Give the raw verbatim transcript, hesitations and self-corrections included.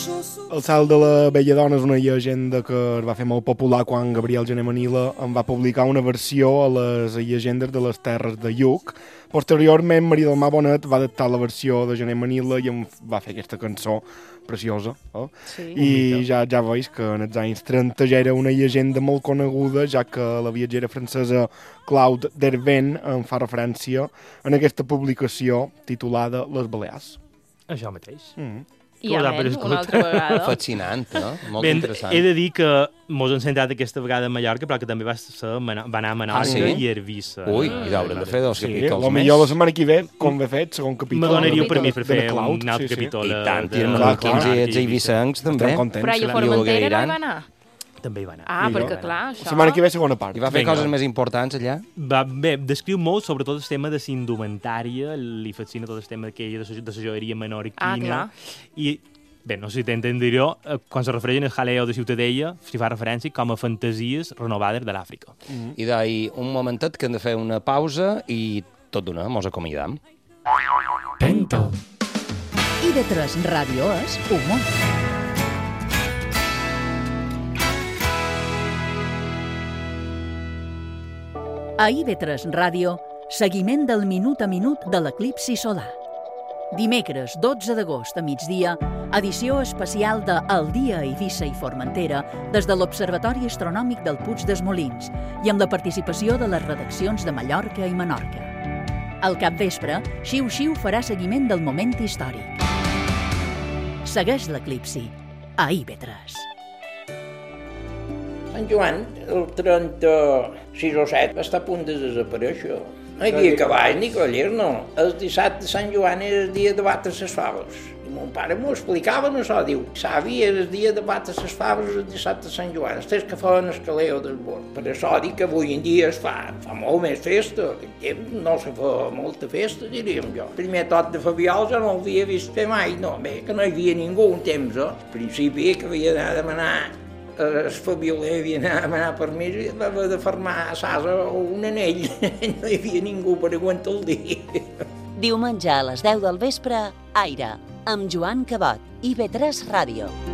El salt de la Bella Dona és una llegenda que es va fer molt popular quan Gabriel Gené Manila en va publicar una versió a les llegendes de les Terres de Lluc. Posteriorment, Maria del Mar Bonet va adaptar la versió de Gené Manila i en va fer aquesta cançó preciosa. Eh? Sí. I ja, ja veus que en els anys trenta ja era una llegenda molt coneguda, ja que la viatgera francesa Claude Dervent en fa referència en aquesta publicació titulada Les Balears. Això mateix. Mm. I amén, una altra vegada. Fascinant, eh? Molt ben, interessant. He de dir que mos hem centrat aquesta vegada a Mallorca, però que també va, ser, va anar a Menorca ah, sí? i a Eivissa. Ui, i haurem de fer dos sí, capítols més. Millor la setmana que ve, com he fet, segon capítol. Me donaria per mi per fer Cloud, un altre sí, sí. capítol. I tant, de, i els menorquins i els eivissencs també. Però i a Formentera no hi va anar? També hi va anar. Ah, perquè clar, això... La setmana que ve, segona part. I va fer Venga. Coses més importants allà? Va, bé, descriu molt, sobretot el tema de la indumentària, li fascina tot el tema aquella de la joieria menorquina. Ah, clar. I, bé, no sé si t'entendré, quan se refereix al jaleo de Ciutadella, s'hi fa referència com a fantasies renovades de l'Àfrica. Mm-hmm. I d'ahir, un momentet que hem de fer una pausa i tot d'una mos acomiadam. Pento. I de tres Ràdio és humor. A I V tres Ràdio, seguiment del minut a minut de l'eclipsi solar. Dimecres dotze d'agost a migdia, edició especial de El dia a Eivissa i Formentera des de l'Observatori Astronòmic del Puig dels Molins i amb la participació de les redaccions de Mallorca i Menorca. Al capvespre, Xiu Xiu farà seguiment del moment històric. Segueix l'eclipsi a I V tres. Sant Joan, el trenta-sis o set, va estar a punt de desaparèixer. No hi havia cavalls ni cavallers, no. El dissabte de Sant Joan era el dia de batre les faves. I mon pare m'ho explicava, no això, diu, savi, era el dia de batre les faves el dissabte de Sant Joan, els tres que feien el caleo del bord. Per això dic que avui en dia es fa, fa molt més festa, que no se fa molta festa, diríem jo. El primer tot de Fabiol ja no l'havia vist fer mai, no, bé, que no hi havia ningú un temps, eh? Al principi que havia d'anar a demanar el Fabioler havia d'anar a demanar permís i va haver de fermar a Sasa un anell. No hi havia ningú per aguantar el dia. Diumenge a les deu del vespre, Aire, amb Joan Cabot, I V tres Ràdio.